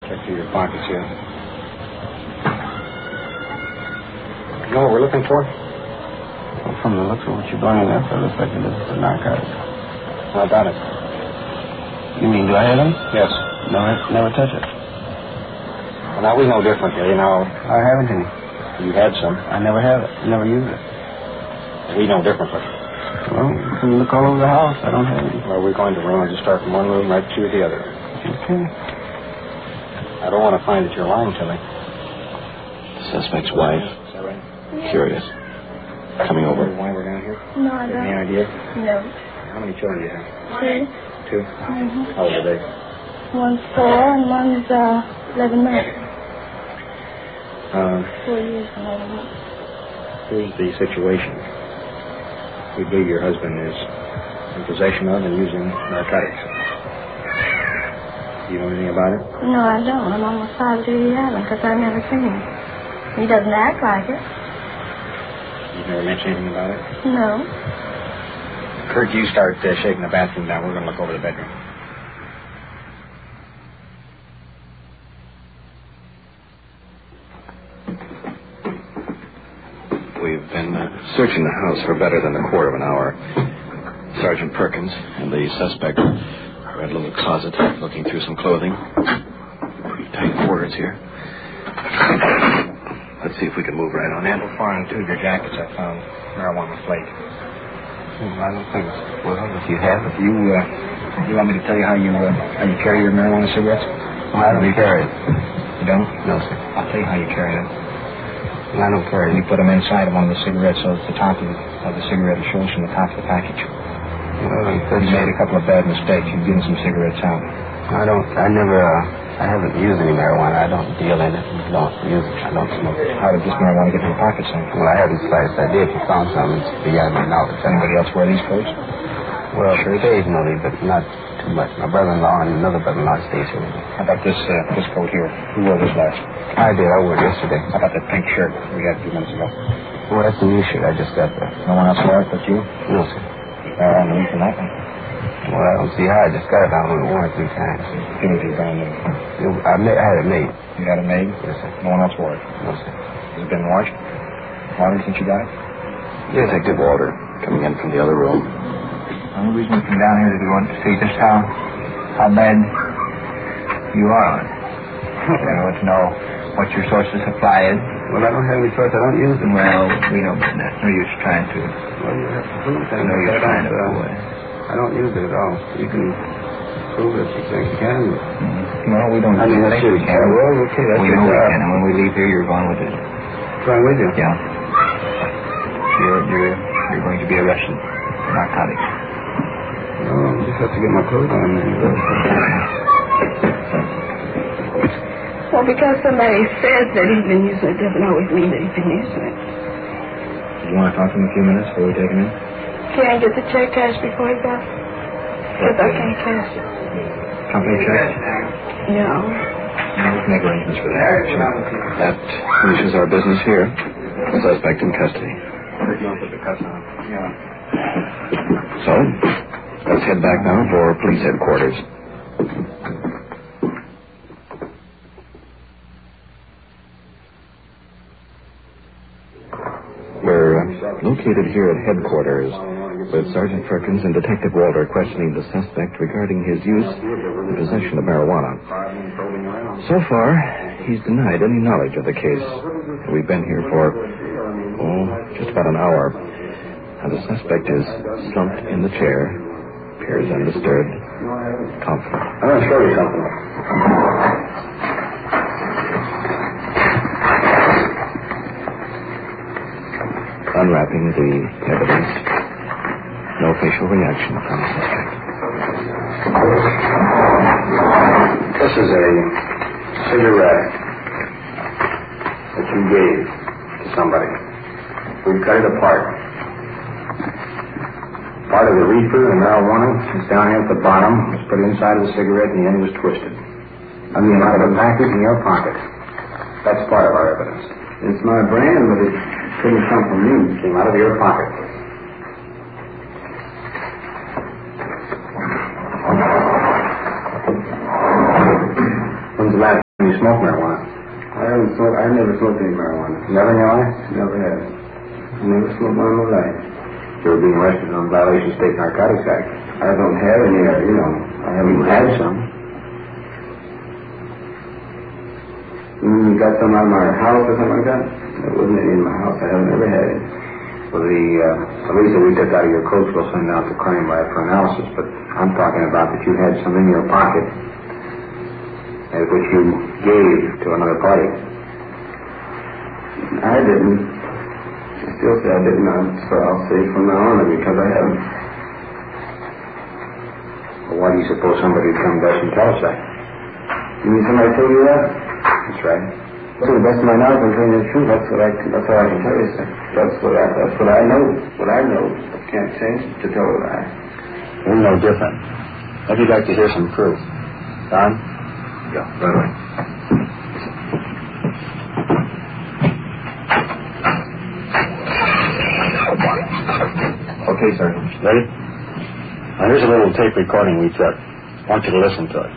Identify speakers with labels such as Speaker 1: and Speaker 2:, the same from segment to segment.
Speaker 1: Check through your pockets here. You know what we're looking for?
Speaker 2: Well, from the looks of what you're bringing there, it looks like it is the narcotics.
Speaker 1: How about it?
Speaker 2: You mean, do I have them?
Speaker 1: Yes.
Speaker 2: No, I never touch it.
Speaker 1: Well, now we know differently. Now,
Speaker 2: I haven't any.
Speaker 1: you had some.
Speaker 2: I never have it. Never used it.
Speaker 1: We know differently.
Speaker 2: Well, you can look all over the house. I don't have any.
Speaker 1: Well, we're going to run and just start from one room right to the other.
Speaker 2: Okay.
Speaker 1: I don't want to find that you're lying to me.
Speaker 3: The suspect's wife.
Speaker 1: Is that right?
Speaker 3: Curious. Coming over.
Speaker 1: Why we're down here?
Speaker 4: No, I
Speaker 1: Any
Speaker 4: don't.
Speaker 1: idea?
Speaker 4: No.
Speaker 1: How many children do you have?
Speaker 4: 2.
Speaker 1: 2? How old are they?
Speaker 4: One's 4 and one's 11 months. 4 years and 11 months.
Speaker 1: Here's the situation. We believe your husband is in possession of and using narcotics. Do you know anything about it?
Speaker 4: No, I don't. I'm almost positive he hasn't because I've never seen him. He doesn't act like it.
Speaker 1: You've never mentioned anything about it?
Speaker 4: No.
Speaker 1: Kurt, you start shaking the bathroom down. We're going to look over the bedroom.
Speaker 3: We've been searching the house for better than a quarter of an hour. Sergeant Perkins and the suspect are at a little closet looking through some clothing. Pretty tight quarters here. Let's see if we can move right on in.
Speaker 1: So far in 2 of your jackets, I found marijuana flake.
Speaker 2: I don't think so. Well, if you have it.
Speaker 1: You want me to tell you how you carry your marijuana cigarettes?
Speaker 2: Well, I don't carry it.
Speaker 1: You don't?
Speaker 2: No, sir.
Speaker 1: I'll tell you how you carry them.
Speaker 2: I don't carry
Speaker 1: You
Speaker 2: it.
Speaker 1: put them inside of one of the cigarettes so that the top of the cigarette shows from the top of the package.
Speaker 2: Well,
Speaker 1: You made a couple of bad mistakes. You've given some cigarettes out.
Speaker 2: I haven't used any marijuana. I don't deal in it. Don't use it. I don't smoke it.
Speaker 1: How did this marijuana get in your pockets then?
Speaker 2: Well, I haven't sliced. I did. If you found something, it's beyond my knowledge.
Speaker 1: Anybody else wear these coats?
Speaker 2: Well, occasionally, but not too much. My brother-in-law and another brother-in-law stays here with me.
Speaker 1: How about this coat here? Who wore this last?
Speaker 2: I did. I wore it yesterday.
Speaker 1: How about that pink shirt we had a few minutes ago?
Speaker 2: Well, that's a new shirt. I just got that.
Speaker 1: No one else wore it but you?
Speaker 2: No, sir.
Speaker 1: Underneath in that one.
Speaker 2: Well, I don't see how. I just got it. I only worn it 3 times.
Speaker 1: Give it to you brand new.
Speaker 2: I had it made.
Speaker 1: You had it made?
Speaker 2: Yes, sir.
Speaker 1: No one else wore it?
Speaker 2: No, sir.
Speaker 1: Has it been washed? Watered since you got it?
Speaker 3: Detective Walter coming in from the other room.
Speaker 5: The only reason we come down here is we want to see just how bad you are on it. We want to know what your source of supply is.
Speaker 2: Well, I don't have any choice. I don't use them.
Speaker 5: Well, we know that's no use trying to.
Speaker 2: Well, you have to prove it.
Speaker 5: I know you're trying to avoid.
Speaker 2: I don't use it at all. You can prove it if you think you can.
Speaker 5: Well, we don't
Speaker 2: I mean, that's
Speaker 5: think we
Speaker 2: it.
Speaker 5: can.
Speaker 2: Well, okay, that's
Speaker 5: We
Speaker 2: your
Speaker 5: know we
Speaker 2: job.
Speaker 5: can, and when we leave here, you're going with it.
Speaker 2: Going with you?
Speaker 5: Yeah. You're going to be arrested for narcotics.
Speaker 2: No, I just have to get my clothes on.
Speaker 4: Well, because somebody says that he's been using it doesn't always mean that he's been using it.
Speaker 1: Do you want to talk to him a few minutes before we take him in?
Speaker 4: Can I get the check cashed before he goes? Because I can't cash it.
Speaker 1: Company check?
Speaker 4: No.
Speaker 1: Let's make arrangements for that.
Speaker 3: That finishes our business here. The suspect in custody.
Speaker 1: You want to put the cuffs on? Yeah.
Speaker 3: So, let's head back now for police headquarters. We're located here at headquarters with Sergeant Perkins and Detective Walter questioning the suspect regarding his use and possession of marijuana. So far, he's denied any knowledge of the case. We've been here for, just about an hour. And the suspect is slumped in the chair, appears undisturbed, confident.
Speaker 1: I'm going to show you something.
Speaker 3: Unwrapping the evidence. No facial reaction from the suspect.
Speaker 1: This is a cigarette that you gave to somebody. We cut it apart. Part of the reefer and marijuana is down here at the bottom. It was put inside of the cigarette and the end was twisted. I mean, out of the package in your pocket. That's part of our evidence. It's my brand, but it couldn't come from you. It came out of your pocket. When's the last You smoke marijuana?
Speaker 6: I never smoked any marijuana.
Speaker 1: Never in your life?
Speaker 6: Never have. I never smoked one in my life.
Speaker 1: You were being arrested on violation of State Narcotics Act.
Speaker 6: I don't have any, I haven't
Speaker 1: had some.
Speaker 6: You got some out of my house or something like that? There wasn't any in my house. I haven't ever had it.
Speaker 1: Well, the police that we took out of your coach will send out the crime lab for analysis, but I'm talking about that you had some in your pocket, which you gave to another party.
Speaker 6: I didn't. I still say I didn't. So I'll say from now on because I haven't.
Speaker 1: Well, why do you suppose somebody would come to us and tell us that?
Speaker 6: You mean somebody told you that?
Speaker 1: That's right.
Speaker 6: To the best of my knowledge, I'm telling you the truth. That's all I can tell you, sir. That's what I know. What I know. I can't change to tell a lie.
Speaker 1: We're no different. Maybe you'd like to hear some proof. Don?
Speaker 6: Yeah, right away.
Speaker 1: Okay, sir. Ready? Now, here's a little tape recording we took. I want you to listen to it.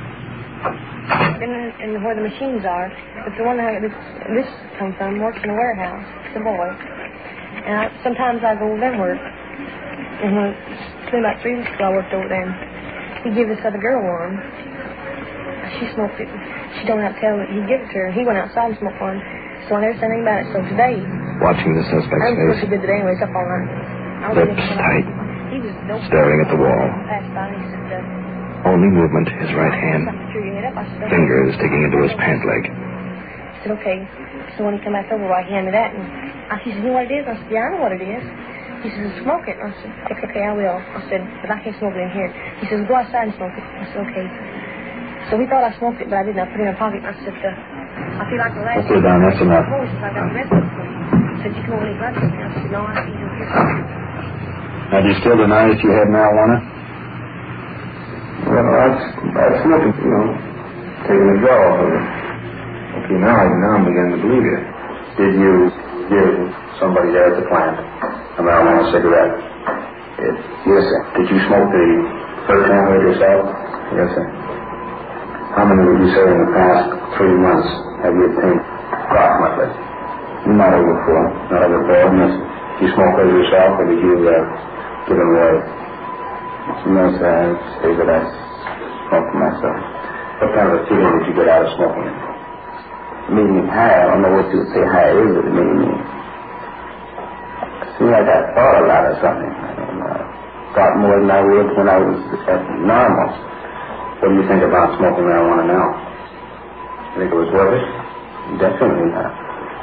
Speaker 4: And where the machines are, but the one that this comes from works in a warehouse. It's a boy. And sometimes I go over there and work. And it's been about 3 weeks ago I worked over there. And he gave this other girl one. She smoked it. She don't have to tell me. He gave it to her. He went outside and smoked one. So I never said anything about it. So today,
Speaker 3: Watching the suspect's
Speaker 4: I was supposed
Speaker 3: face,
Speaker 4: to good today anyway. It's up all night.
Speaker 3: lips tight,
Speaker 4: He was
Speaker 3: staring at the wall.
Speaker 4: Passed by and he said,
Speaker 3: Only movement, his right hand. Fingers digging into his pant leg.
Speaker 4: I said, okay. So when he came back over, he handed me that. And he said, you know what it is? I said, yeah, I know what it is. He says, smoke it. I said, okay, I will. I said, but I can't smoke it in here. He says, go outside and smoke it. I said, okay. So he thought I smoked it, but I didn't. I put it in my pocket. I said, I feel like the last
Speaker 1: Okay, Don, that's enough.
Speaker 4: I got the rest of it. He said, you can only blood from me. I said, no, I can't do it.
Speaker 1: Now, do you still deny that you had marijuana?
Speaker 6: Well, I smoked it, taking a draw off of it.
Speaker 1: Okay, now I'm beginning to believe you. Did you give somebody there at the plant a marijuana cigarette?
Speaker 6: Yes, sir.
Speaker 1: Did you smoke the first one with yourself?
Speaker 6: Yes, sir.
Speaker 1: How many would you say in the past 3 months have you obtained approximately?
Speaker 6: Not over 4.
Speaker 1: Not over 4? Yes. Did you smoke those yourself, or did you give them away?
Speaker 6: No, sir. I say that I smoked myself.
Speaker 1: What kind of a feeling did you get out of smoking it?
Speaker 6: It made me high. I don't know what you would say high is, but it made me... It seemed like I thought a lot or something. I don't know. I thought more than I would when I was normal.
Speaker 1: What do you think about smoking marijuana now? You think it was worth it?
Speaker 6: Definitely not.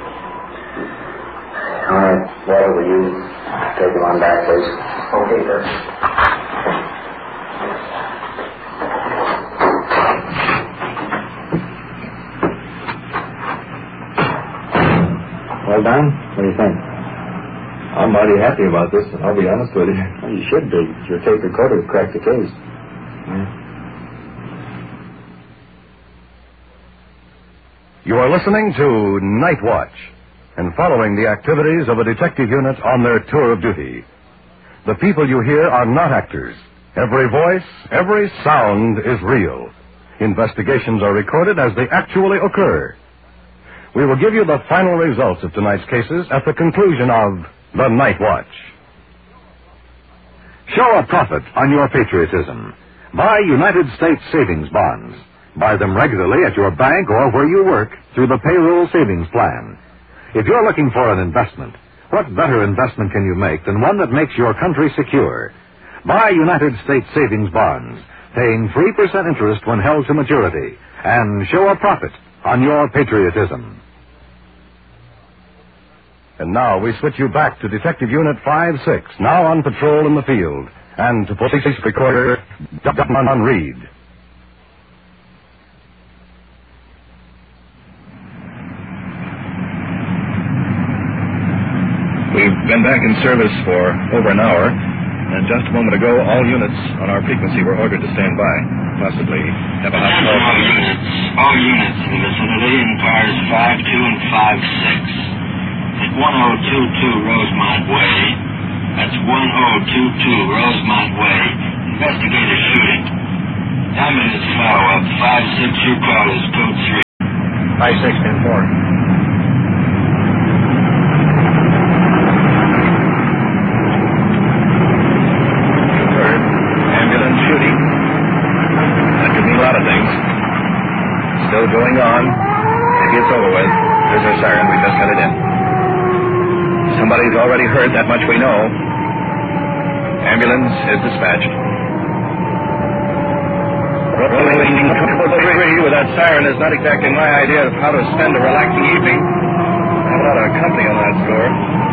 Speaker 1: All right. Walter, will you take him on back, please?
Speaker 6: Okay, sir.
Speaker 1: Well, Don, what do you think?
Speaker 3: I'm mighty happy about this, I'll be honest with you.
Speaker 1: Well, you should be. Your tape recorder cracked the case.
Speaker 7: You are listening to Night Watch and following the activities of a detective unit on their tour of duty. The people you hear are not actors. Every voice, every sound is real. Investigations are recorded as they actually occur. We will give you the final results of tonight's cases at the conclusion of The Night Watch. Show a profit on your patriotism. Buy United States savings bonds. Buy them regularly at your bank or where you work through the payroll savings plan. If you're looking for an investment, what better investment can you make than one that makes your country secure? Buy United States savings bonds, paying 3% interest when held to maturity, and show a profit on your patriotism. And now we switch you back to Detective Unit 5-6, now on patrol in the field, and to police recorder Don Reed.
Speaker 3: We've been back in service for over an hour, and just a moment ago, all units on our frequency were ordered to stand by, possibly have a hot call.
Speaker 8: All units in the vicinity in cars 5-2 and 5-6. At 1022 Rosemont Way, that's 1022 Rosemont Way, investigate a shooting. Time is follow-up 5-6, your call is code 3.
Speaker 5: 5-6-10-4.
Speaker 3: Still going on. Maybe it's over with. There's our siren. We just got it in. Somebody's already heard. That much we know. Ambulance is dispatched. Rolling triple three with that siren is not exactly my idea of how to spend a relaxing evening. I have a lot of company on that score.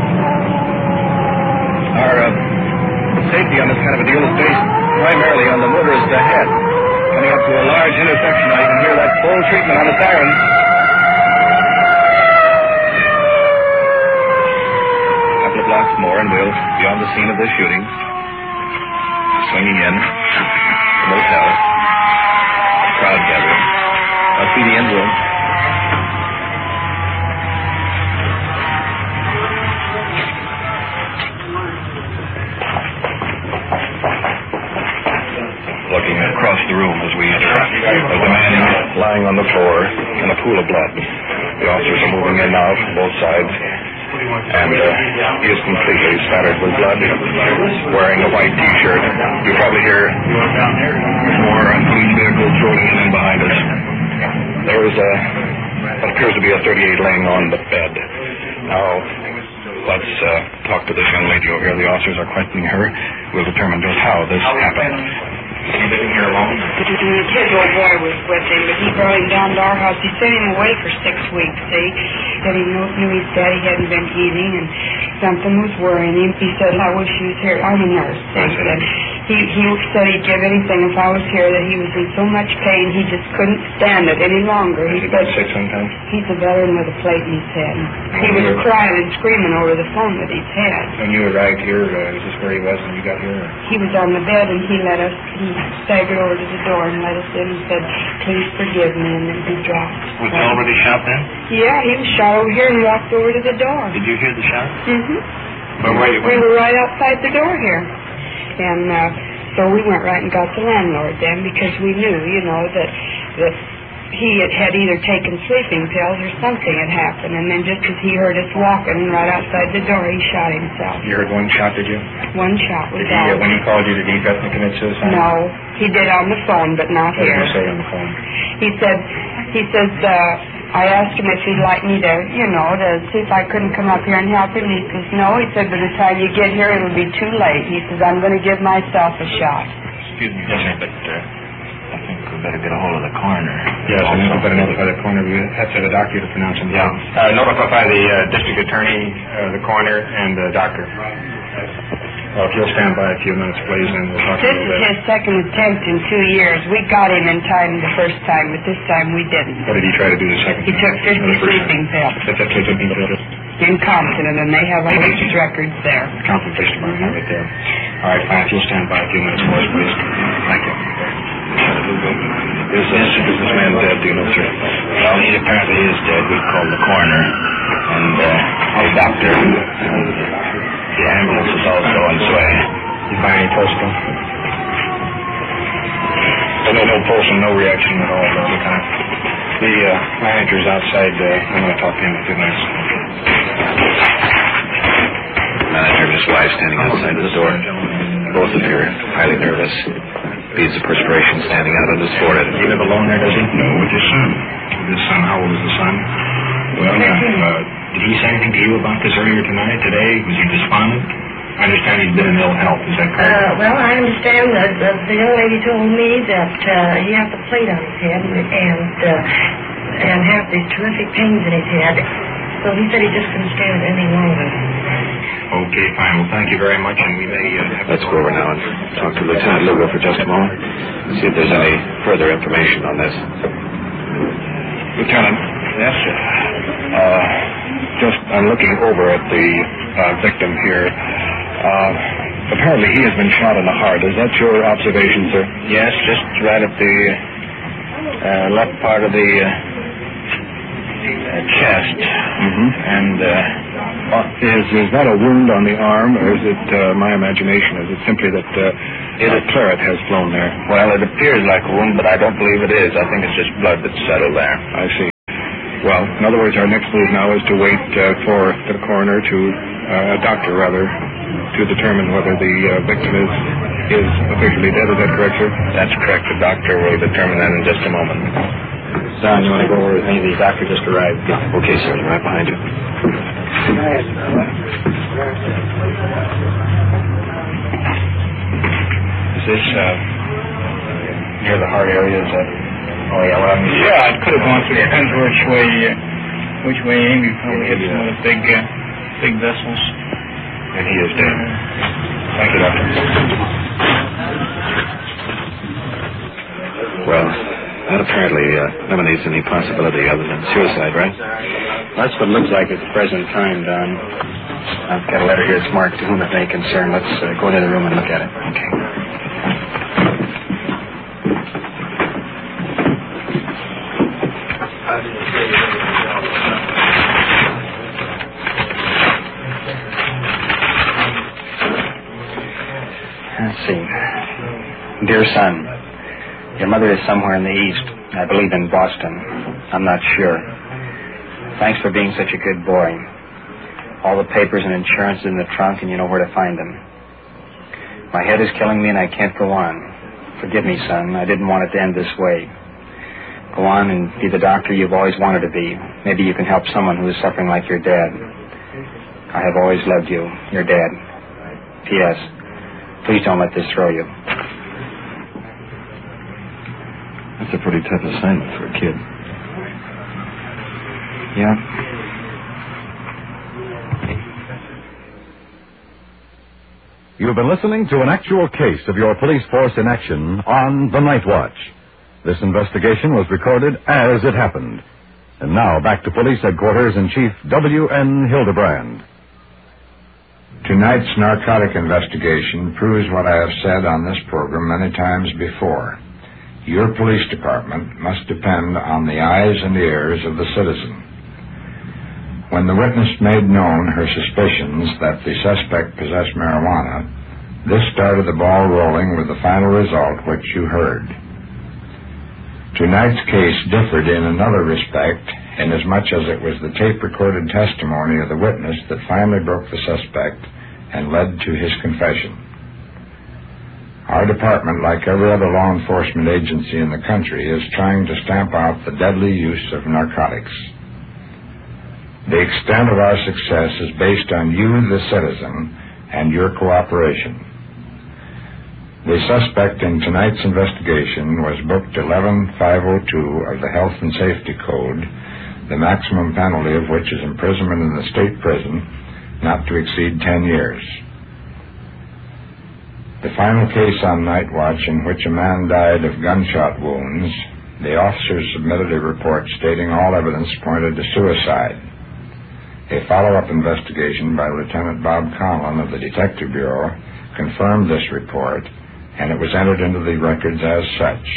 Speaker 3: Our safety on this kind of a deal is based primarily on the motorist ahead. Coming up to a large intersection, I can hear that full treatment on the siren. A couple of blocks more and we'll be on the scene of this shooting. Swinging in. The motel. Crowd gathering. Must be the end room. Looking across the room as we enter. There's a man lying on the floor in a pool of blood. The officers are moving in now from both sides. And he is completely spattered with blood, wearing a white T-shirt. You probably hear more police vehicles rolling in behind us. There is what appears to be a 38 laying on the bed. Now, let's talk to this young lady over here. The officers are questioning her. We'll determine just how this happened.
Speaker 9: The kid, old boy, was with him, but he brought him down to our house. He sent him away for 6 weeks, see? That he knew his daddy hadn't been eating, and something was worrying him. He said, I wish he was here. I'm a nurse, see? And he said he'd give anything if I was here, that he was in so much pain he just couldn't stand it any longer. He said,
Speaker 5: sick sometimes?
Speaker 9: He's a veteran with a plate in his head. He was crying and screaming over the phone with his head.
Speaker 5: When you arrived here, is this where he was when you got here?
Speaker 9: He was on the bed, and he staggered over to the door and let us in and said, please forgive me, and then he dropped.
Speaker 5: Was he already shot then?
Speaker 9: Yeah, he was shot over here and walked over to the door.
Speaker 5: Did you hear the shot?
Speaker 9: Mm-hmm.
Speaker 5: Where were you?
Speaker 9: We were right outside the door here. And so we went right and got the landlord then, because we knew, that he had either taken sleeping pills or something had happened. And then just as he heard us walking right outside the door, he shot himself.
Speaker 5: You heard one shot, did you?
Speaker 9: One shot was
Speaker 5: all. When he called you, did he threaten to commit suicide?
Speaker 9: No, he did on the phone, but not here.
Speaker 5: What did he say on the phone?
Speaker 9: He says, I asked him if he'd like me to, to see if I couldn't come up here and help him. And he says, no. He said, by the time you get here, it'll be too late. He says, I'm going to give myself a shot.
Speaker 5: Excuse me, yes, sir, but I think we better get a hold of the coroner. Yes, I think we better notify the coroner. We have to have a doctor to pronounce him. Yeah. Notify the district attorney, the coroner, and the doctor. Well, if you'll stand by a few minutes, please, and we'll talk to you.
Speaker 9: This is his second attempt in 2 years. We got him in time the first time, but this time we didn't.
Speaker 5: What did he try to do the second time?
Speaker 9: He took 50 sleeping pills.
Speaker 5: That's what sleeping pills?
Speaker 9: In Compton, and they have all these records there.
Speaker 5: Compton Police Department, right there. All right, fine. If you'll stand by a few minutes for us, please. Thank you. Is this man dead, do you know, sir?
Speaker 2: Well, he apparently is dead. We called the coroner and the doctor. The ambulance is also on its way.
Speaker 5: You find any pulse, though? No pulse and no reaction at all, though. The manager's outside. I'm going to talk to him in a few minutes.
Speaker 3: Manager and his wife standing outside the door. Both of you are highly nervous. Beads of perspiration standing out on his forehead.
Speaker 5: He live alone there, does he? No, with his son. With his son, how old is the son? Well, did he say anything to you about this earlier tonight, today? Was he despondent? I understand he's been in ill health. Is that correct?
Speaker 4: Well, I understand that the young lady told me that he had the plate on his head and had these terrific pains in his head. So he said he just couldn't stand it any longer.
Speaker 5: Okay, fine. Well, thank you very much, and we may
Speaker 3: Let's go over now and talk to Lieutenant Lugo for just a moment. See if there's any further information on this.
Speaker 5: Lieutenant.
Speaker 2: Yes, sir.
Speaker 5: I'm looking over at the victim here. Apparently he has been shot in the heart. Is that your observation, sir?
Speaker 2: Yes, just right at the left part of the chest.
Speaker 5: Mm-hmm.
Speaker 2: And
Speaker 5: is that a wound on the arm, or is it my imagination? Is it simply that claret has flown there?
Speaker 2: Well, it appears like a wound, but I don't believe it is. I think it's just blood that's settled there.
Speaker 5: I see. Well, in other words, our next move now is to wait for the coroner a doctor, to determine whether the victim is officially dead. Is that correct, sir?
Speaker 2: That's correct. The doctor will determine that in just a moment.
Speaker 5: Don, you want to go over with me? The doctor just arrived.
Speaker 3: Yeah. Okay, sir. Right behind you.
Speaker 5: Is this near the heart area? Is that? Oh yeah. Well,
Speaker 10: yeah, it could have gone through. Depends which way Amy probably hit some of the big vessels.
Speaker 5: And he is dead. Thank you, doctor.
Speaker 3: Well, that apparently eliminates any possibility other than suicide, right?
Speaker 5: That's what it looks like at the present time, Don. I've got a letter here. It's marked to whom it may concern. Let's go into the room and look at it.
Speaker 3: Okay.
Speaker 5: Let's see. Dear son, your mother is somewhere in the East. I believe in Boston. I'm not sure. Thanks for being such a good boy. All the papers and insurance in the trunk, and you know where to find them. My head is killing me, and I can't go on. Forgive me, son. I didn't want it to end this way. Go on and be the doctor you've always wanted to be. Maybe you can help someone who is suffering like your dad. I have always loved you, your dad. P.S. Please don't let this throw you.
Speaker 3: That's a pretty tough assignment for a kid.
Speaker 5: Yeah?
Speaker 7: You've been listening to an actual case of your police force in action on The Night Watch. This investigation was recorded as it happened. And now back to Police Headquarters in Chief W.N. Hildebrand.
Speaker 1: Tonight's narcotic investigation proves what I have said on this program many times before. Your police department must depend on the eyes and ears of the citizen. When the witness made known her suspicions that the suspect possessed marijuana, this started the ball rolling with the final result which you heard. Tonight's case differed in another respect, inasmuch as it was the tape-recorded testimony of the witness that finally broke the suspect and led to his confession. Our department, like every other law enforcement agency in the country, is trying to stamp out the deadly use of narcotics. The extent of our success is based on you, the citizen, and your cooperation. The suspect in tonight's investigation was booked 11502 of the Health and Safety Code, the maximum penalty of which is imprisonment in the state prison, not to exceed 10 years. The final case on Night Watch in which a man died of gunshot wounds, the officers submitted a report stating all evidence pointed to suicide. A follow-up investigation by Lieutenant Bob Conlon of the Detective Bureau confirmed this report, and it was entered into the records as such.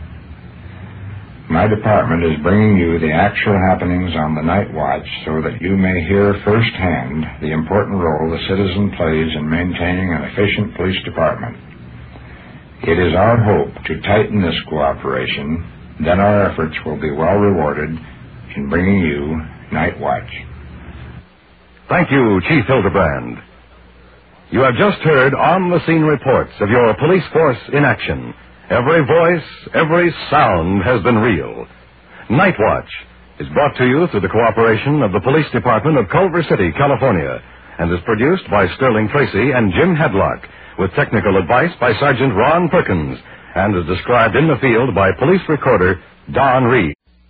Speaker 1: My department is bringing you the actual happenings on the Night Watch so that you may hear firsthand the important role the citizen plays in maintaining an efficient police department. It is our hope to tighten this cooperation, then our efforts will be well rewarded in bringing you Night Watch.
Speaker 7: Thank you, Chief Hildebrand. You have just heard on-the-scene reports of your police force in action. Every voice, every sound has been real. Night Watch is brought to you through the cooperation of the Police Department of Culver City, California, and is produced by Sterling Tracy and Jim Hedlock, with technical advice by Sergeant Ron Perkins, and is described in the field by Police Recorder Don Reed.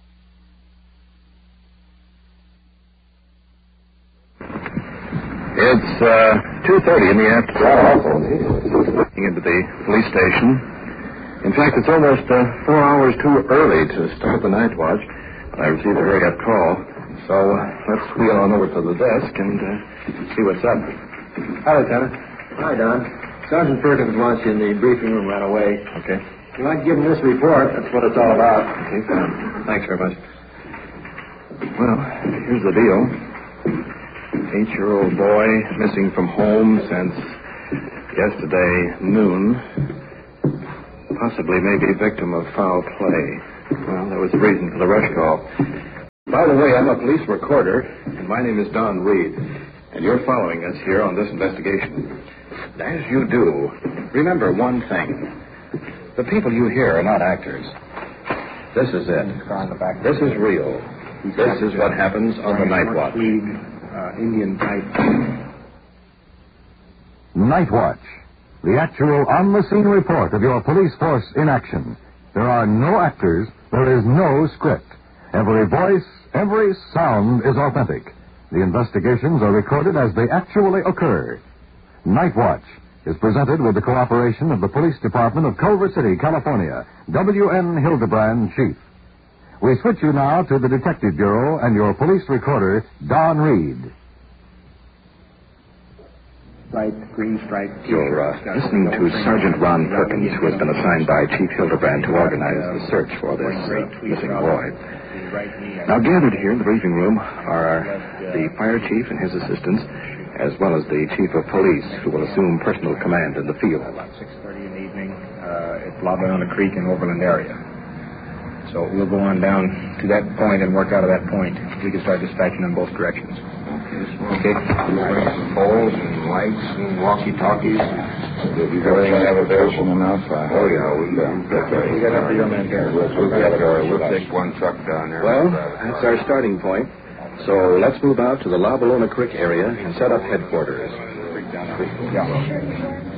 Speaker 3: It's 2:30 in the afternoon. Into the police station. In fact, it's almost 4 hours too early to start the night watch. I received a hurry-up call, so let's wheel on over to the desk and see what's up.
Speaker 1: Hi, Lieutenant. Hi, Don. Sergeant Perkins wants you in the briefing room right away.
Speaker 3: Okay.
Speaker 1: If you'd like to give him this report, that's what it's all about.
Speaker 3: Okay, fine. Thanks very much. Well, here's the deal. 8-year-old boy missing from home since yesterday noon. Possibly maybe a victim of foul play. Well, that was the reason for the rush call. By the way, I'm a police recorder, and my name is Don Reed, and you're following us here on this investigation. As you do, remember one thing. The people you hear are not actors. This is it. This is real. This is what happens on the Night Watch.
Speaker 1: Indian type.
Speaker 7: Night Watch, the actual on-the-scene report of your police force in action. There are no actors. There is no script. Every voice, every sound is authentic. The investigations are recorded as they actually occur. Night Watch is presented with the cooperation of the Police Department of Culver City, California. W.N. Hildebrand, Chief. We switch you now to the Detective Bureau and your police recorder, Don Reed.
Speaker 1: Green stripe.
Speaker 3: You're listening to Sergeant Ron Perkins, who has been assigned by Chief Hildebrand to organize the search for this missing boy. Now, gathered here in the briefing room are the fire chief and his assistants, as well as the chief of police, who will assume personal command in the field.
Speaker 1: About 6:30 in the evening at La Banana Creek in Overland area. So we'll go on down to that point and work out of that point. We can start dispatching in both directions. Okay?
Speaker 2: Poles and lights and walkie-talkies. You have available enough? Oh, yeah, we got.
Speaker 1: We got enough for your men here.
Speaker 2: We'll take one truck down there.
Speaker 3: Well, that's our starting point. So let's move out to the La Bolona Creek area and set up headquarters.
Speaker 1: Yeah.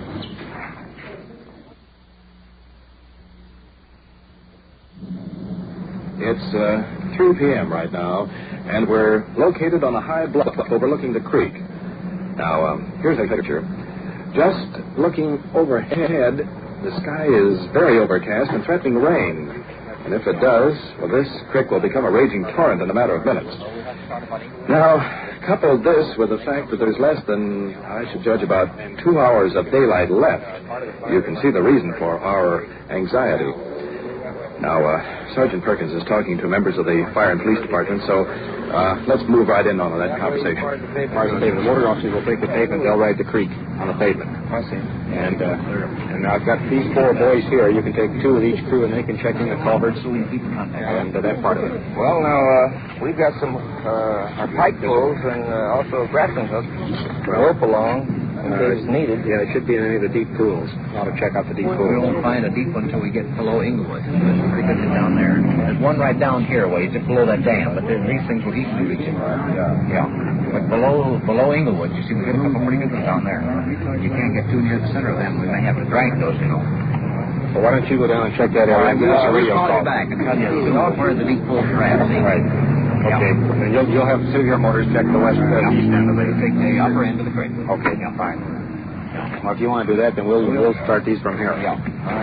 Speaker 3: It's 3 p.m. right now, and we're located on a high bluff overlooking the creek. Now, here's a picture. Just looking overhead, the sky is very overcast and threatening rain. And if it does, well, this creek will become a raging torrent in a matter of minutes. Now, couple this with the fact that there's less than, I should judge, about 2 hours of daylight left. You can see the reason for our anxiety. Now, Sergeant Perkins is talking to members of the fire and police department, so let's move right in on that conversation.
Speaker 1: The motor officers will take the pavement. They'll ride the creek on the pavement. I see. And I've got these 4 boys here. You can take 2 with each crew, and they can check in the culverts and that part of it.
Speaker 2: Well, now, we've got some our pipe poles and also grappling hooks. Rope along. In case needed.
Speaker 1: Yeah, it should be in any of the deep pools. Ought to check out the deep pools.
Speaker 11: We won't find a deep one until we get below Inglewood. There's some pretty good ones down there. There's one right down here, ways just below that dam, but these things will easily reach it. Yeah. But below Inglewood, you see, we got a couple pretty good ones down there. You can't get too near the center of them. We may have to drag those, you know.
Speaker 1: So why don't you go down and check that area?
Speaker 11: We'll call you back and tell you where the deep pools are at. See?
Speaker 1: Right. Okay. And you'll have 2 of your motors check the west east end of
Speaker 11: the upper end of the creek.
Speaker 1: Okay. Yeah, fine. Well, if you want to do that, then we'll start these from here.
Speaker 11: Yeah.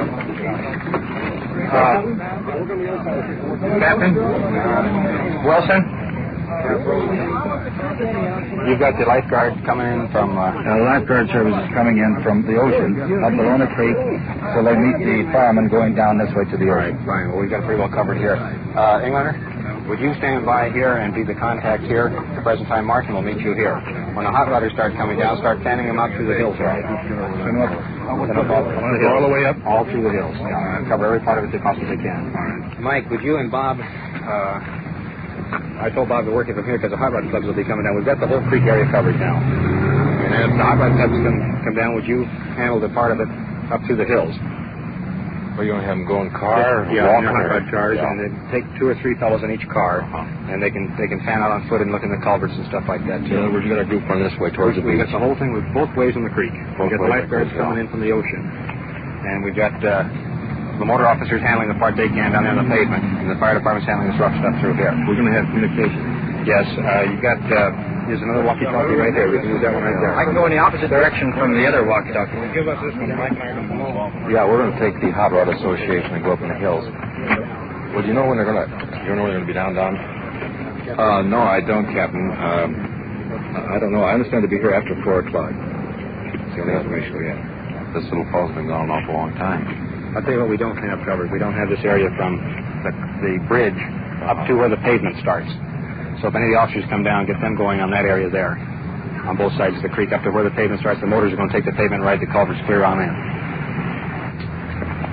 Speaker 5: Captain Wilson, you've got the lifeguard coming in from.
Speaker 12: The lifeguard service is coming in from the ocean up Bolona Creek, so they meet the firemen going down this way to the ocean.
Speaker 1: Fine. Well, we've got pretty well covered here. Englander, would you stand by here and be the contact here? At the present time, Martin will meet you here. When the hot rodders start coming down, start fanning them out through the hills. Right?
Speaker 12: All the way up?
Speaker 1: All through the hills. Yeah, cover every part of it they possibly can. Right. Mike, would you and Bob... I told Bob to work it from here because the hot rod clubs will be coming down. We've got the whole creek area covered now. And if the hot rod clubs come down, would you handle the part of it up through the hills?
Speaker 2: Well, you want to have them go in car?
Speaker 1: Yeah, in hot rod cars, and then take 2 or 3 fellows in each car, and they can fan out on foot and look in the culverts and stuff like that, too.
Speaker 2: Yeah, we've got a group on this way towards the beach.
Speaker 1: We've got the whole thing with both ways on the creek. We've got the lifeguards coming in from the ocean, and we've got the motor officers handling the part they can down there on the pavement, and the fire department's handling this rough stuff through here.
Speaker 12: We're going to have communication.
Speaker 1: Yes, you've got... There's another walkie-talkie right there. We can use that one right there.
Speaker 11: I can go in the opposite direction from the other walkie-talkie.
Speaker 1: Give us this one, Mike.
Speaker 2: Yeah, we're going to take the Hot Rod Association and go up in the hills. Well, do you know when they're going to... You know when they're going to be down, Don?
Speaker 3: No, I don't, Captain. I don't know. I understand to be here after 4 o'clock. That's the only information we have.
Speaker 2: This little fall's been gone an awful long time.
Speaker 1: I'll tell you what we don't have covered. We don't have this area from the bridge up to where the pavement starts. So if any of the officers come down, get them going on that area there, on both sides of the creek, up to where the pavement starts. The motors are going to take the pavement right, the culverts clear on in.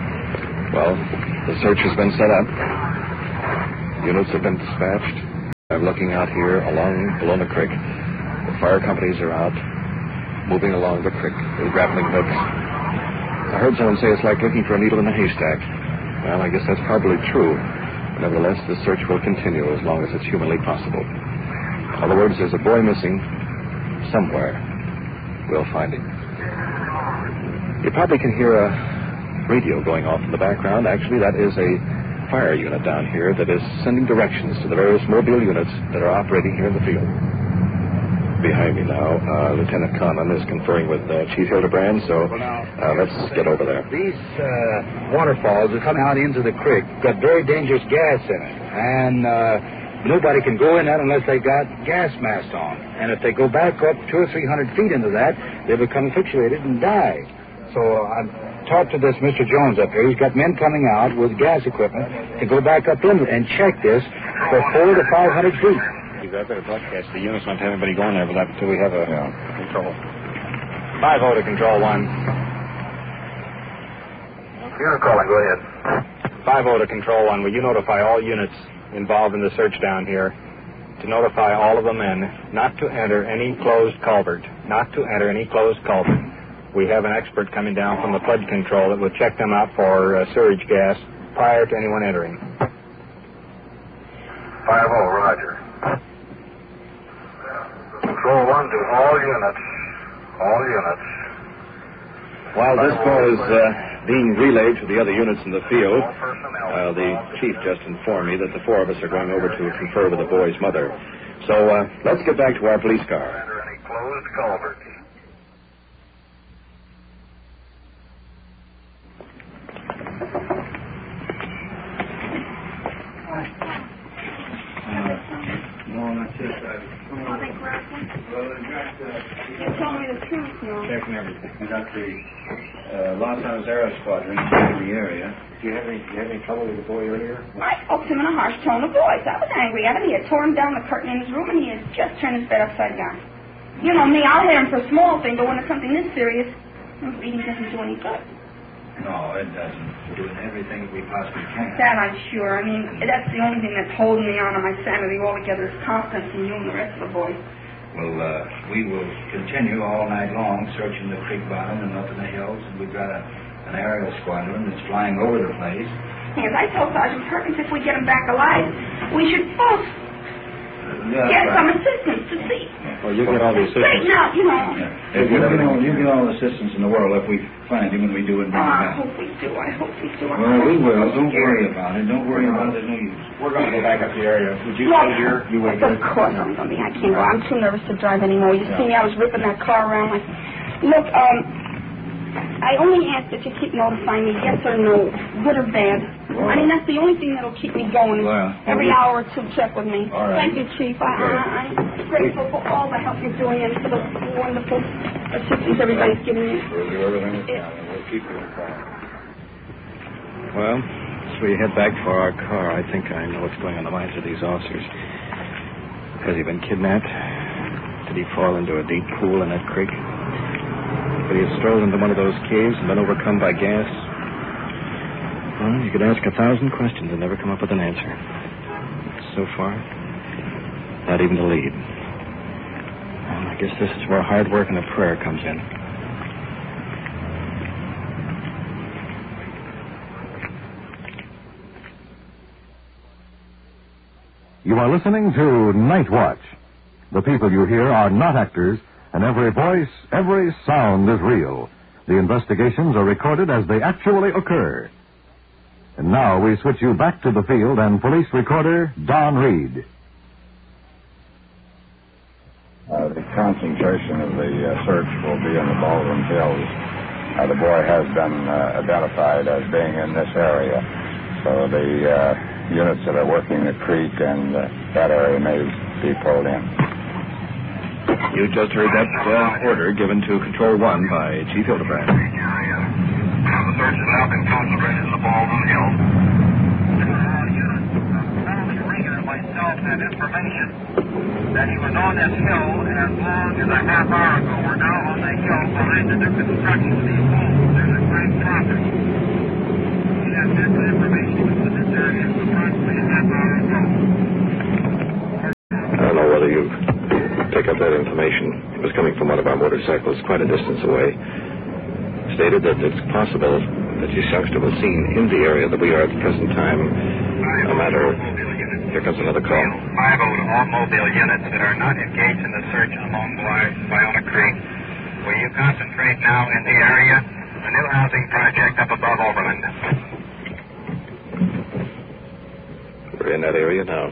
Speaker 3: Well, the search has been set up. Units have been dispatched. I'm looking out here along Bologna Creek. The fire companies are out, moving along the creek with grappling hooks. I heard someone say it's like looking for a needle in a haystack. Well, I guess that's probably true. Nevertheless, the search will continue as long as it's humanly possible. In other words, there's a boy missing somewhere. We'll find him. You probably can hear a radio going off in the background. Actually, that is a fire unit down here that is sending directions to the various mobile units that are operating here in the field. Behind me now, Lieutenant Conlon is conferring with Chief Hildebrand, so let's get over there.
Speaker 12: These waterfalls are coming out into the creek. Got very dangerous gas in it, and nobody can go in that unless they got gas masks on. And if they go back up 200 or 300 feet into that, they become asphyxiated and die. So I've talked to this Mr. Jones up here. He's got men coming out with gas equipment to go back up in and check this for 400 to 500 feet.
Speaker 5: I better broadcast the units, not to have anybody going there with that until we have a control. 5-0 to Control 1.
Speaker 1: Unit calling, go ahead.
Speaker 5: 5-0 to Control 1. Will you notify all units involved in the search down here to notify all of the men not to enter any closed culvert. Not to enter any closed culvert. We have an expert coming down from the flood control that will check them out for sewage gas prior to anyone entering.
Speaker 1: 5-0, roger. Control 1 to all units. All units.
Speaker 3: While this call is being relayed to the other units in the field, the chief just informed me that the four of us are going over to confer with the boy's mother. So let's get back to our police car.
Speaker 1: Enter any closed culvert.
Speaker 9: You told me the truth, no.
Speaker 5: Checking everything.
Speaker 12: We got the Los Angeles Squadron in the area.
Speaker 5: Do you have any trouble with the boy earlier?
Speaker 9: I spoke to him in a harsh tone of voice. I was angry at him. He had torn down the curtain in his room, and he had just turned his bed upside down. You know me, I'll hit him for a small thing, but when it's something this serious, beating doesn't do any good.
Speaker 12: No, it doesn't. We're doing everything we possibly can.
Speaker 9: That I'm sure. I mean, that's the only thing that's holding me on my sanity altogether is confidence in you and the rest of the boys.
Speaker 12: Well, we will continue all night long searching the creek bottom and up in the hills, and we've got an aerial squadron that's flying over the place.
Speaker 9: As I told Sergeant Perkins, if we get him back alive, we should both get some assistance to see.
Speaker 5: Well, you get all the assistance.
Speaker 9: Straighten out, you know.
Speaker 12: Yeah. You get all the assistance in the world if we find him and we do it.
Speaker 9: I hope we do. I hope we do.
Speaker 12: Well, we will. Don't worry about it. Don't worry about it. There's no use.
Speaker 5: We're going to go back up the area. Would you
Speaker 9: Well,
Speaker 5: stay here? You wait here?
Speaker 9: Of course I'm going to be. I can't go. I'm too nervous to drive anymore. You see me? I was ripping that car around. Look, I only ask that you keep notifying me, yes or no, good or bad.
Speaker 12: Well,
Speaker 9: I mean, that's the only thing that'll keep me going.
Speaker 12: Well,
Speaker 9: Every hour or two, check with me.
Speaker 12: All right.
Speaker 9: Thank you, Chief. I'm grateful for all the help you're doing and for the wonderful assistance everybody's giving me.
Speaker 12: We'll do everything we can, and we'll keep you informed.
Speaker 3: Well, as we head back for our car, I think I know what's going on the minds of these officers. Has he been kidnapped? Did he fall into a deep pool in that creek? Could he have strolled into one of those caves and been overcome by gas? Well, you could ask 1,000 questions and never come up with an answer. So far, not even the lead. Well, I guess this is where hard work and a prayer comes in.
Speaker 7: You are listening to Night Watch. The people you hear are not actors, and every voice, every sound is real. The investigations are recorded as they actually occur. And now we switch you back to the field and police recorder Don Reed.
Speaker 13: The concentration of the search will be in the Baldwin Hills. The boy has been identified as being in this area. So the units that are working the creek and that area may be pulled in.
Speaker 3: You just heard that order given to Control 1 by Chief Hildebrand.
Speaker 1: The search has now been concentrated in the Baldwin Hills. Myself had information that he was on this hill as long as a half hour ago. We're now on the hill behind the new construction of these homes. There's a great traffic. He had this information that this area was approximately a half hour ago.
Speaker 3: you pick up that information. It was coming from one of our motorcycles quite a distance away. Stated that it's possible that this youngster was seen in the area that we are at the present time. No matter. Here comes another call.
Speaker 14: 5 to all mobile units that are not engaged in the search along Ballona Creek. Will you concentrate now in the area? The new housing project up above Overland.
Speaker 3: We're in that area now.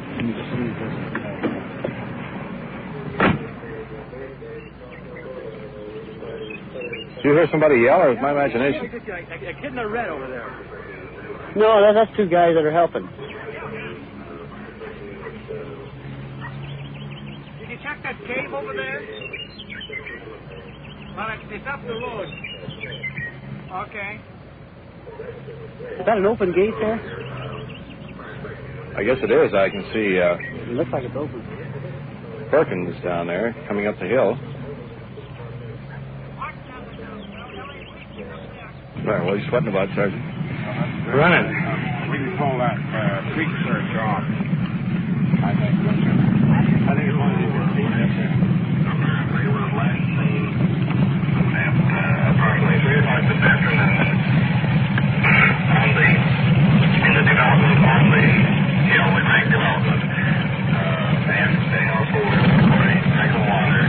Speaker 15: Did you hear somebody yell, or is my imagination?
Speaker 16: A kid in the red over there.
Speaker 17: No, that's 2 guys that are helping.
Speaker 16: Did you check that cave over there? Well, it's up the road. Okay.
Speaker 17: Is that an open gate there?
Speaker 15: I guess it is. I can see
Speaker 17: It looks like it's open.
Speaker 15: Perkins down there coming up the hill. Right, what are you sweating about, Sergeant?
Speaker 5: Running. We can pull that creek search off. I think it's one of these that seen this here. They were last seen at approximately 3 o'clock this afternoon in the development on the hill, the Creek development. And they also were reporting regular water.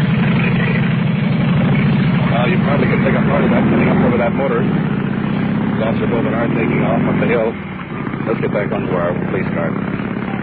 Speaker 15: Well, you probably can pick up part of that coming up over that motor. Officer Bovard taking off up the hill. Let's get back onto our police car.
Speaker 14: The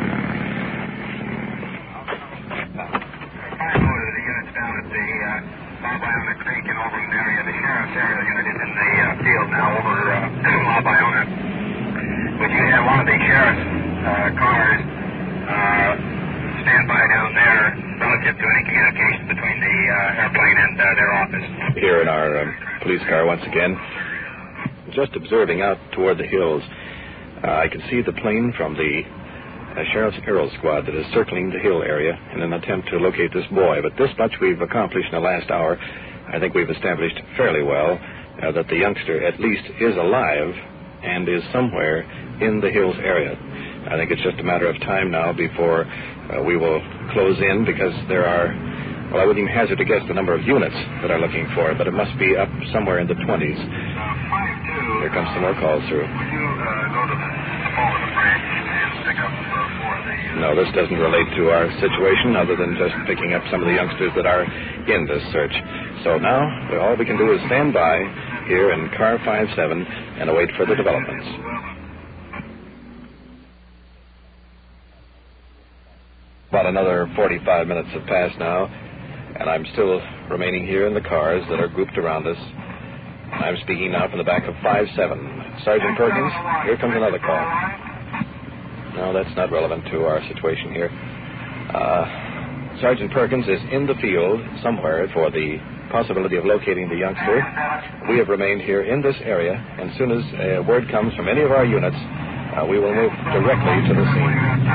Speaker 14: units down at the La Ballona Creek and Overland area. The sheriff's aerial unit is in the field now over La Ballona. Would you have one of the sheriff's cars stand by down there relative to any communication between the airplane and their office?
Speaker 3: Here in our police car once again. Just observing out toward the hills, I can see the plane from the Sheriff's Aero Squad that is circling the hill area in an attempt to locate this boy. But this much we've accomplished in the last hour. I think we've established fairly well that the youngster at least is alive and is somewhere in the hills area. I think it's just a matter of time now before we will close in, because there are, well, I wouldn't even hazard to guess the number of units that are looking for it, but it must be up somewhere in the 20s. Here comes some more calls through. No, this doesn't relate to our situation other than just picking up some of the youngsters that are in this search. So now, all we can do is stand by here in car 57 and await further developments. About another 45 minutes have passed now, and I'm still remaining here in the cars that are grouped around us. I'm speaking now from the back of 57. Sergeant Perkins, here comes another call. No, that's not relevant to our situation here. Sergeant Perkins is in the field somewhere for the possibility of locating the youngster. We have remained here in this area, and as soon as word comes from any of our units, we will move directly to the scene.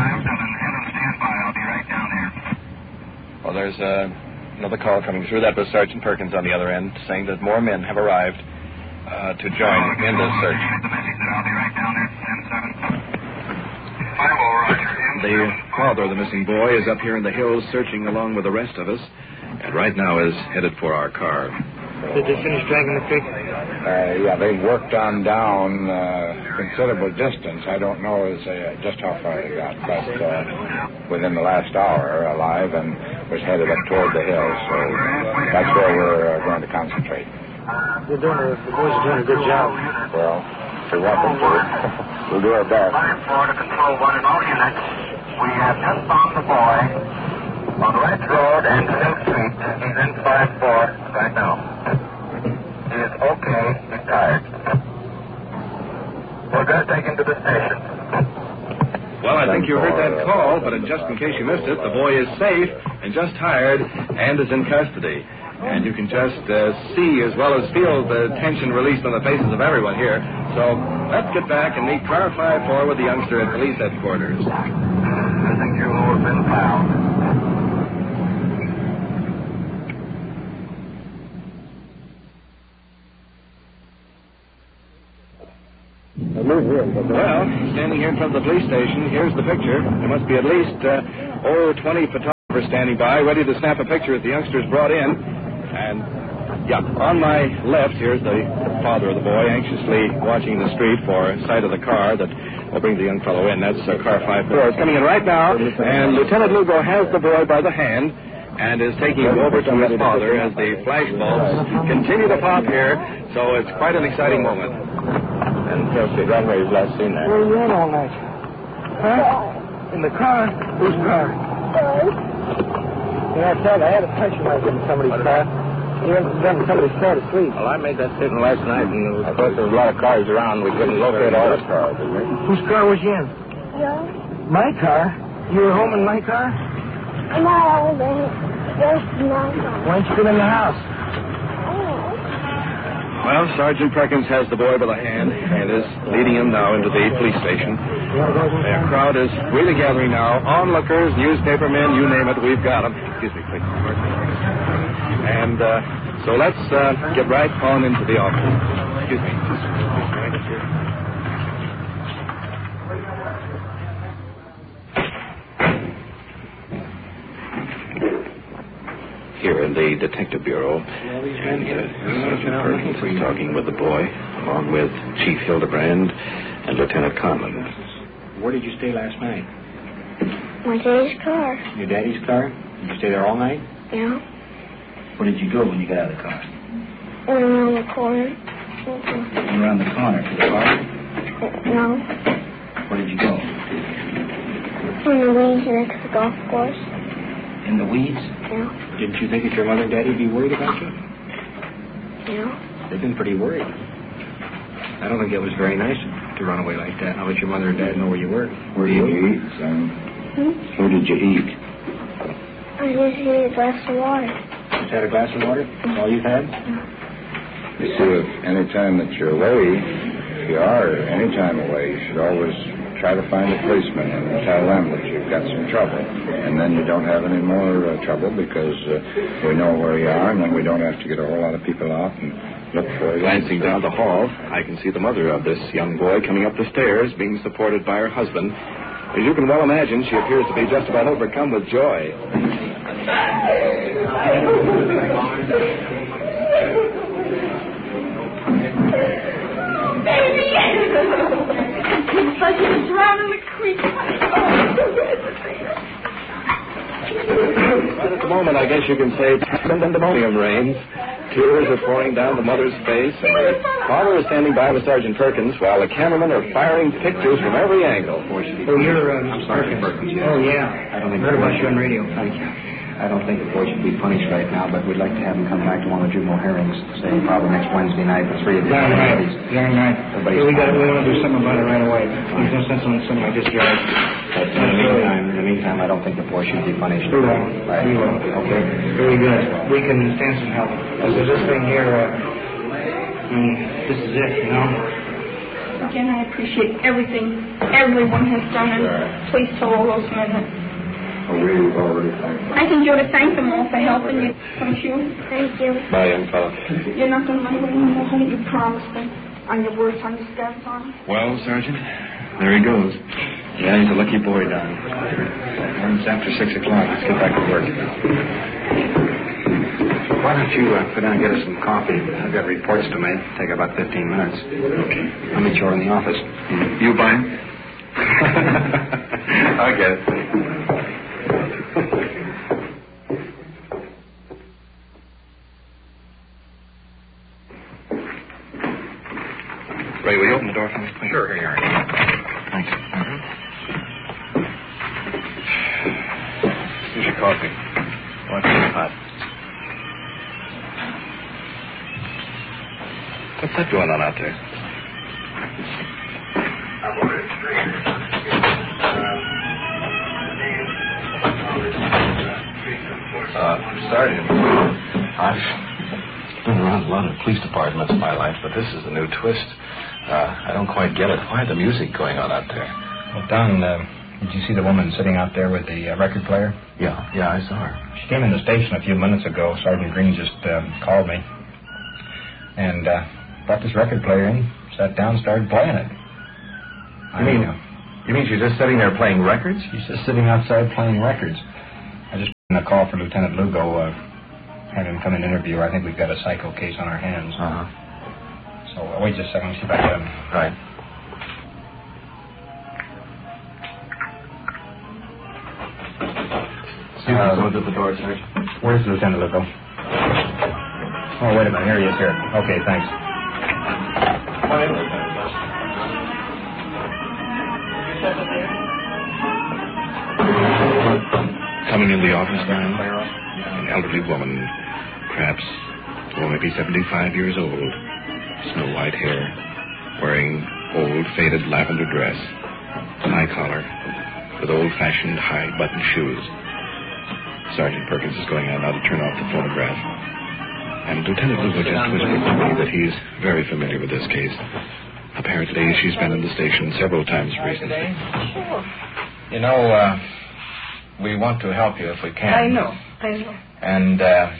Speaker 3: Well, there's another call coming through. That was Sergeant Perkins on the other end, saying that more men have arrived to join in this search.
Speaker 18: The father of the missing boy is up here in the hills searching along with the rest of us, and right now is headed for our car.
Speaker 17: Did they finish dragging the creek?
Speaker 13: Yeah, they've worked on down considerable distance. I don't know just how far they got, but within the last hour alive and was headed up toward the hills. So that's where we're going to concentrate.
Speaker 17: The boys are doing a good job.
Speaker 13: Well, we want them to. We'll do our best.
Speaker 14: 5-4 to control 1 in all units. We have just found the boy on Red Road and Silk Street. He's in 5-4 right now. He is okay. He's tired. We're going to take him to the station.
Speaker 18: Well, I think you heard that call, but just in case you missed it, the boy is safe and just tired and is in custody. And you can just see as well as feel the tension released on the faces of everyone here. So let's get back and meet car 5-4 with the youngster at police headquarters.
Speaker 14: I think you will have been found.
Speaker 18: Well, standing here in front of the police station, here's the picture. There must be at least 20 photographers. We're standing by, ready to snap a picture as the youngster's brought in. And, yeah, on my left, here's the father of the boy, anxiously watching the street for sight of the car that will bring the young fellow in. That's car 54. It's coming in right now, and Lieutenant Lugo has the boy by the hand and is taking him over to his father as the flash bulbs continue to pop here, so it's quite an exciting moment.
Speaker 6: And Kelsey, right where you've last seen that.
Speaker 17: Where were you at all night? Huh? In the car? Whose car? Yeah, I said I had a punch when I was in somebody's car. You went to somebody's car to sleep.
Speaker 6: Well, I made that statement last night, and of course there was a lot of cars around. We couldn't locate all the cars, did we?
Speaker 17: Whose car was you in?
Speaker 19: Yeah.
Speaker 17: My car? You were home in my car?
Speaker 19: No, just my car.
Speaker 17: Why didn't you get in the house?
Speaker 18: Well, Sergeant Perkins has the boy by the hand and is leading him now into the police station. The crowd is really gathering now. Onlookers, newspapermen, you name it, we've got them. Excuse me, please. And so let's get right on into the office. Excuse me. Here in the Detective Bureau, and Sergeant Perkins is talking with the boy, along with Chief Hildebrand and Lieutenant Conlon.
Speaker 17: Where did you stay last night?
Speaker 19: My daddy's car.
Speaker 17: Your daddy's car? Did you stay there all night?
Speaker 19: Yeah.
Speaker 17: Where did you go when you got out of the car?
Speaker 19: Went around the corner.
Speaker 17: Went around the corner to the car?
Speaker 19: No.
Speaker 17: Where did you go?
Speaker 19: On the weeds next to the golf course.
Speaker 17: In the weeds?
Speaker 19: Yeah.
Speaker 17: Didn't you think that your mother and daddy would be worried about you?
Speaker 19: Yeah.
Speaker 17: They've been pretty worried. I don't think it was very nice to run away like that. Now let your mother and dad know where you were.
Speaker 13: Where did you eat, son? Where did you eat?
Speaker 19: I just had a glass of water.
Speaker 17: Just had a glass of water? That's all you've had?
Speaker 13: You see, if any time that you're away, if you are any time away, you should always try to find a policeman and tell them that you've got some trouble. And then you don't have any more trouble because we know where you are, and then we don't have to get a whole lot of people out and look for you.
Speaker 18: Glancing down the hall, I can see the mother of this young boy coming up the stairs, being supported by her husband. As you can well imagine, she appears to be just about overcome with joy.
Speaker 19: Baby! It's like he was drowning in the creek.
Speaker 18: Right at the moment, I guess you can say, pandemonium reigns. Tears are pouring down the mother's face, and the father is standing by with Sergeant Perkins while the cameramen are firing pictures from every angle.
Speaker 17: Oh, you're
Speaker 3: Sergeant Perkins, yes.
Speaker 17: Oh, yeah.
Speaker 3: I don't think
Speaker 17: heard about you on radio.
Speaker 3: Thank you. I don't think the boy should be punished right now, but we'd like to have him come back to one of the juvenile hearings, say probably next Wednesday night for 3 of the
Speaker 17: Darn right. Darn right. We want to do something about it right away. There's no sense in something like this, George.
Speaker 3: But in the meantime, I don't think the boy should be punished.
Speaker 17: We will.
Speaker 3: Right.
Speaker 17: We will.
Speaker 3: Okay.
Speaker 17: Very good. We can stand some help. There's this thing here. This is it, you know.
Speaker 19: Again, I appreciate everything everyone has done, and please tell all those men that
Speaker 13: We've already thanked them.
Speaker 19: I think you ought to thank them all for helping you, don't you? Thank you.
Speaker 18: Bye, young fella.
Speaker 19: You're not going to run away anymore, honey. You promised them on your words on your stamp on.
Speaker 18: Well, Sergeant, there he goes. Yeah, he's a lucky boy, Don. It's after 6 o'clock. Let's get back to work.
Speaker 3: Why don't you go down and get us some coffee? I've got reports to make. Take about 15 minutes. Okay. I'll meet you over in the office.
Speaker 18: You buying? Okay. Ray, will you open the door for me, please?
Speaker 3: Sure, here you are.
Speaker 18: Thanks. Here's your coffee. Watch it hot. What's that going on out there? Sergeant, I've been around a lot of police departments in my life, but this is a new twist. I don't quite get it. Why the music going on out there?
Speaker 5: Well, Don, did you see the woman sitting out there with the record player?
Speaker 18: Yeah, I saw her.
Speaker 5: She came in the station a few minutes ago. Sergeant Green just called me. And brought this record player in, sat down, started playing it.
Speaker 18: You mean she's just sitting there playing records?
Speaker 5: She's just sitting outside playing records. A call for Lieutenant Lugo. Have him come and interview her. I think we've got a psycho case on our hands. So wait just a second. Let me see if I can.
Speaker 11: Right.
Speaker 5: Close at the door, Sergeant. Where's Lieutenant Lugo? Oh, wait a minute. Here he is. Here. Okay, thanks.
Speaker 3: Coming in the office now, an elderly woman, perhaps, maybe 75 years old, snow-white hair, wearing old, faded lavender dress, high collar, with old-fashioned high-button shoes. Sergeant Perkins is going out now to turn off the phonograph. And Lieutenant Lugo just whispered to me that he's very familiar with this case. Apparently, she's been in the station several times recently.
Speaker 20: Sure.
Speaker 11: You know, we want to help you if we can.
Speaker 20: I know.
Speaker 11: And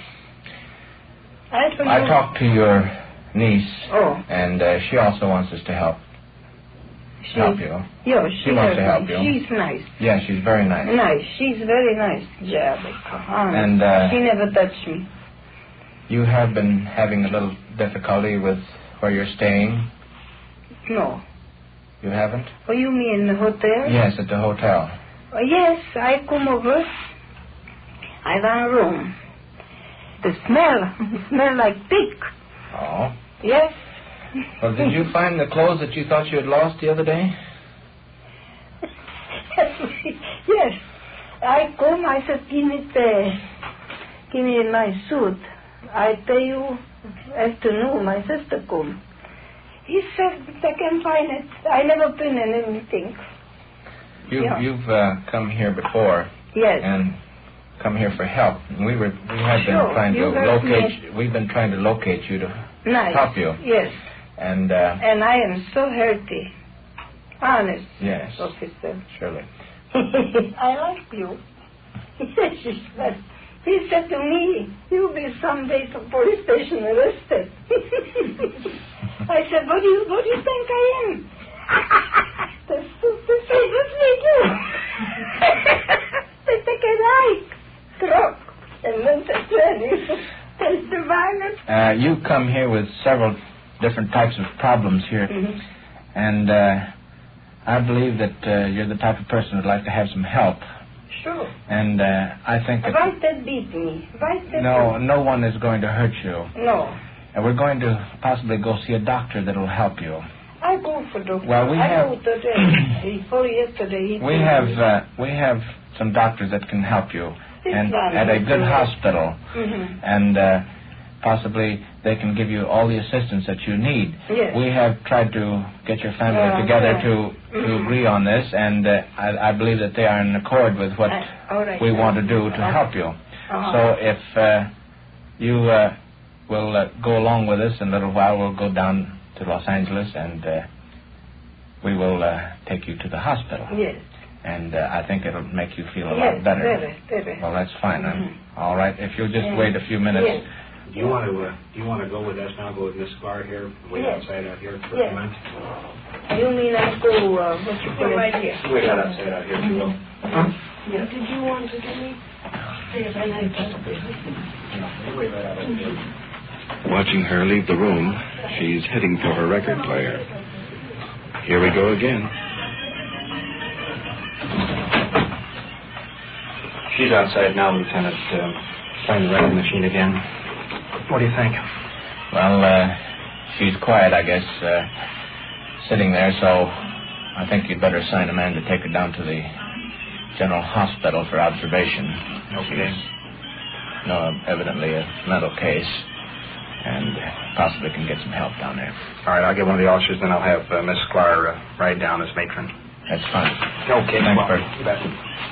Speaker 11: I talked to your niece, and she also wants us to help you.
Speaker 20: Yeah,
Speaker 11: she wants to help you.
Speaker 20: She's nice.
Speaker 11: Yeah, she's very nice.
Speaker 20: Nice. She's very nice, Jessica.
Speaker 11: And
Speaker 20: she never touched me.
Speaker 11: You have been having a little difficulty with where you're staying?
Speaker 20: No.
Speaker 11: You haven't?
Speaker 20: Oh, you mean the hotel?
Speaker 11: Yes, at the hotel.
Speaker 20: Yes, I come over. I want a room. The smell like pig.
Speaker 11: Oh.
Speaker 20: Yes.
Speaker 11: Well, did you find the clothes that you thought you had lost the other day?
Speaker 20: Yes. I come, I said, give me my suit. I tell you, afternoon, my sister come. He said, I can find it. I never been in anything.
Speaker 11: You've come here before.
Speaker 20: Yes.
Speaker 11: And come here for help. And we've been trying to locate. We've been trying to locate you to help you.
Speaker 20: Yes.
Speaker 11: And
Speaker 20: I am so hurty. Honest.
Speaker 11: Yes.
Speaker 20: Officer.
Speaker 11: Surely.
Speaker 20: I like you. He said to me, you'll be someday to police station arrested. I said, what do you think I am? They say, what do they do? They take a light truck and then they turn you. That's the violence.
Speaker 11: You come here with several different types of problems here.
Speaker 20: Mm-hmm.
Speaker 11: And I believe that you're the type of person who'd like to have some help.
Speaker 20: Sure.
Speaker 11: And I think that...
Speaker 20: Why that beat me?
Speaker 11: No one is going to hurt you.
Speaker 20: No.
Speaker 11: And we're going to possibly go see a doctor that will help you.
Speaker 20: I go for doctor.
Speaker 11: Well,
Speaker 20: I go today. Before yesterday.
Speaker 11: We have some doctors that can help you. And at a good hospital.
Speaker 20: Mm-hmm.
Speaker 11: And possibly they can give you all the assistance that you need.
Speaker 20: Yes.
Speaker 11: We have tried to get your family together to agree on this, and I believe that they are in accord with what we want to do to help you. So if you will go along with us in a little while, we'll go down to Los Angeles and we will take you to the hospital.
Speaker 20: Yes.
Speaker 11: And I think it'll make you feel a lot better.
Speaker 20: Very.
Speaker 11: Well, that's fine. Mm-hmm. All right. If you'll just wait a few minutes.
Speaker 20: Yes.
Speaker 5: Do you want to go with us now? Go with Miss Sklar here, wait outside out here for a few minutes.
Speaker 20: You mean I go? What you call right here?
Speaker 5: Wait outside out here.
Speaker 20: Yeah. Did you want to do me?
Speaker 3: Watching her leave the room, she's heading for her record player. Here we go again.
Speaker 5: She's outside now, Lieutenant, playing the record machine again. What do you think?
Speaker 11: Well, she's quiet, I guess, sitting there, so I think you'd better assign a man to take her down to the General Hospital for observation.
Speaker 5: Okay.
Speaker 11: Evidently a mental case, and possibly can get some help down there.
Speaker 5: All right, I'll get one of the officers, then I'll have Miss Sklar ride down as matron.
Speaker 11: That's fine.
Speaker 5: Okay,
Speaker 11: thanks, Bert.
Speaker 5: You bet.